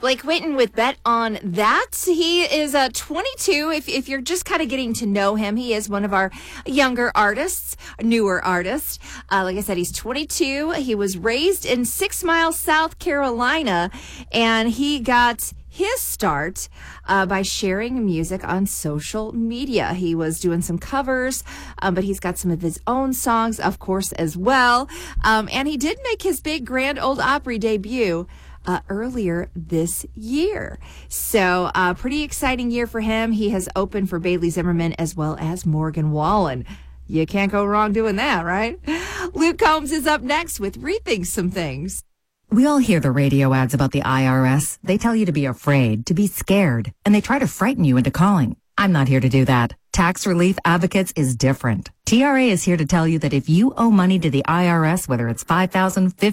Blake Whitten with Bet on That. He is 22. If you're just kind of getting to know him, he is one of our younger artists, newer artists. Like I said, he's 22. He was raised in 6 Mile, South Carolina, and he got his start by sharing music on social media. He was doing some covers, but he's got some of his own songs, of course, as well. And he did make his big Grand Ole Opry debut earlier this year. So pretty exciting year for him. He has opened for Bailey Zimmerman as well as Morgan Wallen. You can't go wrong doing that, right? Luke Combs is up next with Rethink Some Things. We all hear the radio ads about the IRS. They tell you to be afraid, to be scared, and they try to frighten you into calling. I'm not here to do that. Tax Relief Advocates is different. TRA is here to tell you that if you owe money to the IRS, whether it's $5,000,